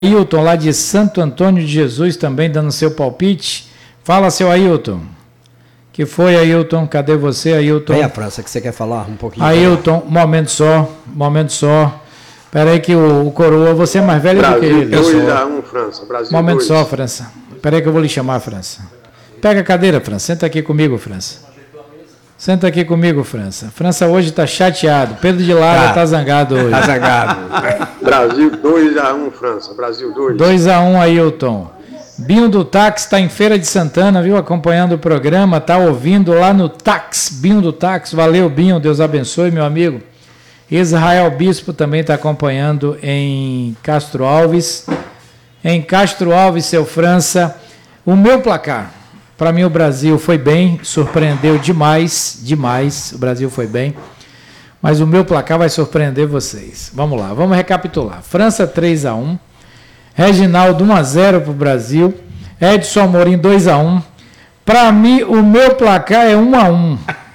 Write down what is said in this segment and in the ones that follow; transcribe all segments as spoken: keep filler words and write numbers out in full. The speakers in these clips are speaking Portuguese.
Ailton, lá de Santo Antônio de Jesus, também dando seu palpite. Fala, seu Ailton. Que foi, Ailton? Cadê você, Ailton? Vem a França, que você quer falar um pouquinho. Ailton, um momento só, um momento só. Espera aí que o, o Coroa, você é mais velho Brasil, do que ele. dois a um, França. Brasil Um momento dois. só, França. Espera aí que eu vou lhe chamar, França. Pega a cadeira, França. Senta aqui comigo, França. Senta aqui comigo, França. França hoje está chateado. Pedro de Lara está tá zangado hoje. Está zangado. Brasil dois a um, França. Brasil dois. dois a um, Ailton. Binho do Táxi está em Feira de Santana, viu? Acompanhando o programa, está ouvindo lá no Táxi. Binho do Táxi. Valeu, Binho. Deus abençoe, meu amigo. Israel Bispo também está acompanhando em Castro Alves. Em Castro Alves, seu França. O meu placar. Para mim, o Brasil foi bem, surpreendeu demais, demais. O Brasil foi bem. Mas o meu placar vai surpreender vocês. Vamos lá, vamos recapitular. França três a um. Reginaldo um a zero para o Brasil. Edson Amorim dois a um. Para mim, o meu placar é um a um.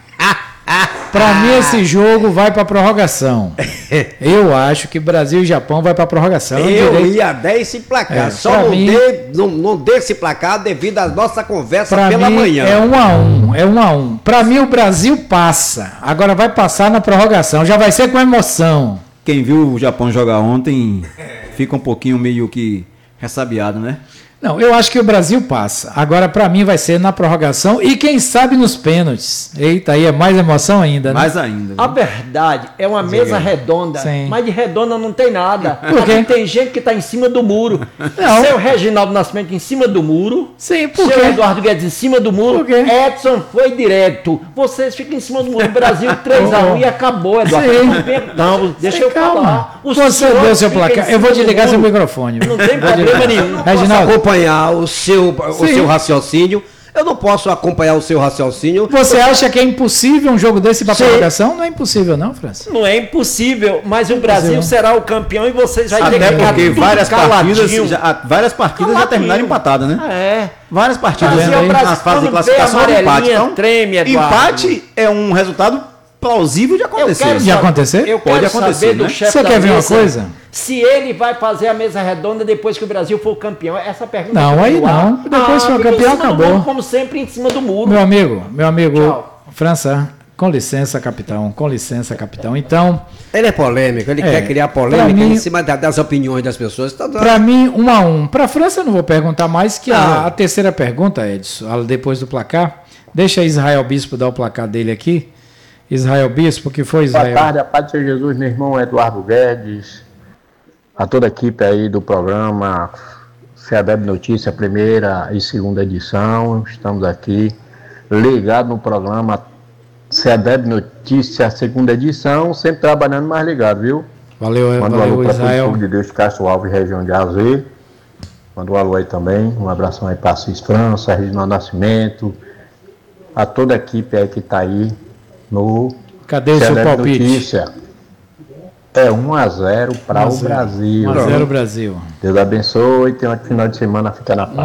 Para mim, esse jogo vai para a prorrogação. Eu acho que Brasil e Japão vai para a prorrogação. Eu, eu ia dar esse placar. É, Só não, mim, dê, não, não dê esse placar devido à nossa conversa pela mim, manhã. É um a um. É um a um. Para mim, o Brasil passa. Agora vai passar na prorrogação. Já vai ser com emoção. Quem viu o Japão jogar ontem fica um pouquinho meio que ressabiado, né? Não, eu acho que o Brasil passa. Agora, para mim, vai ser na prorrogação e, quem sabe, nos pênaltis. Eita, aí é mais emoção ainda, né? Mais ainda. A verdade é uma mesa redonda, Sim. mas de redonda não tem nada. Por quê? Aqui tem gente que está em cima do muro. Não. Seu Reginaldo Nascimento em cima do muro. Sim, por Seu quê? Eduardo Guedes em cima do muro. Por quê? Edson foi direto. Vocês ficam em cima do muro. Brasil três a um e acabou, Eduardo. Sim. Não, vem- não, deixa Sim, eu calma. falar. O Você senhor deu seu fica em placar. cima Eu vou do desligar seu muro. microfone. Não tem Vou problema desligar. nenhum. Posso Reginaldo, acompanhar o seu, o Sim. seu raciocínio. Eu não posso acompanhar o seu raciocínio. você acha que é impossível um jogo desse para Sim. prorrogação? Não é impossível, não, França. Não é impossível, mas o Brasil Impossível. será o campeão e vocês vão ter Até que ficar porque tudo várias partidas, caladinho. já, várias partidas já Caladinho. terminaram empatadas, né? Ah, é. Várias partidas Tá vendo aí? nas fases de classificação de empate. Então, treme, Eduardo. empate é um resultado plausível de acontecer. quero De saber- acontecer? Eu Pode quero acontecer, saber do né? chefe Você da quer ver uma mesa coisa? se ele vai fazer a mesa redonda depois que o Brasil for campeão. Essa pergunta Não, que eu aí vou não. lá. Depois que for fica em campeão, cima do acabou. muro, como sempre, em cima do muro. Meu amigo, meu amigo, Tchau. França, com licença, capitão, com licença, capitão. Então, Ele é polêmico, ele É, quer criar pra polêmica mim- em cima da- das opiniões das pessoas. Tá dando- para mim, um a um. Para a França, eu não vou perguntar mais, que a, Não. a terceira pergunta, Edson, a- depois do placar. Deixa Israel Bispo dar o placar dele aqui. Israel Bispo, que foi Boa Israel? tarde, a paz do Senhor Jesus, meu irmão Eduardo Guedes, a toda a equipe aí do programa C A D E B Notícia, primeira e segunda edição. Estamos aqui ligados no programa C A D E B Notícia, segunda edição, sempre trabalhando mais ligado, viu? Valeu, Manda um alô valeu, para todo o Israel. povo de Deus, Castro Alves, região de Azê. Manda um alô aí também, um abração aí para Assis França, Reginaldo Nascimento, a toda a equipe aí que está aí no Cadê o C A seu D E B palpite? Notícia. É um a zero para um a o zero. Brasil. um a zero Brasil. Deus abençoe, tenha um final de semana, fica na paz.